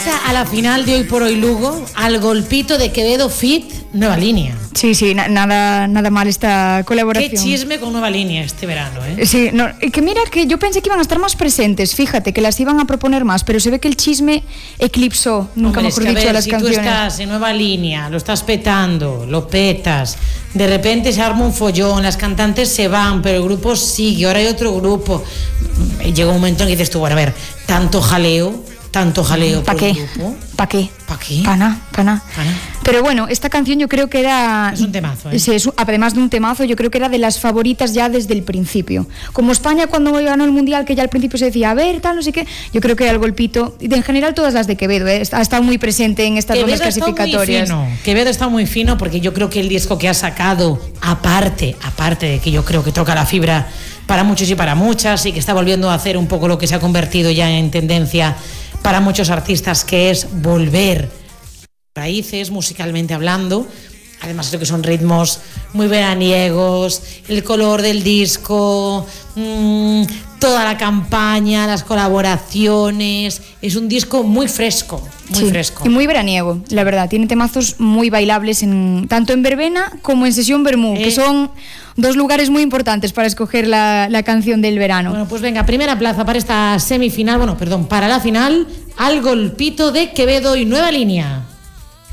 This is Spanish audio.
pasa a la final de Hoy por Hoy Lugo? Al golpito de Quevedo Fit Nueva Línea. Sí, nada mal esta colaboración. Qué chisme con Nueva Línea este verano, ¿eh? Sí, no, que mira que yo pensé que iban a estar más presentes, fíjate, que las iban a proponer más, pero se ve que el chisme eclipsó, nunca mejor dicho, a las canciones. Si tú estás en Nueva Línea, lo estás petando, lo petas, de repente se arma un follón, las cantantes se van, pero el grupo sigue, ahora hay otro grupo. Llega un momento en que dices tú, bueno, a ver, tanto jaleo ¿Para qué? ¿Para qué? ¿Para qué? Para nada. Pero bueno, esta canción yo creo que era... Es un temazo, ¿eh? Sí, además de un temazo, yo creo que era de las favoritas ya desde el principio. Como España cuando ganó el Mundial, que ya al principio se decía, a ver, tal, no sé qué, yo creo que era el golpito. Y en general todas las de Quevedo, ha estado muy presente en estas rondas clasificatorias. Quevedo está muy fino porque yo creo que el disco que ha sacado, aparte de que yo creo que toca la fibra para muchos y para muchas, y que está volviendo a hacer un poco lo que se ha convertido ya en tendencia para muchos artistas, que es volver raíces musicalmente hablando. Además creo que son ritmos muy veraniegos, el color del disco, toda la campaña, las colaboraciones. Es un disco muy fresco, fresco. Y muy veraniego, la verdad. Tiene temazos muy bailables tanto en verbena como en sesión vermú, que son dos lugares muy importantes para escoger la canción del verano. Bueno, pues venga, primera plaza para esta semifinal, para la final, Al golpito de Quevedo y Nueva Línea.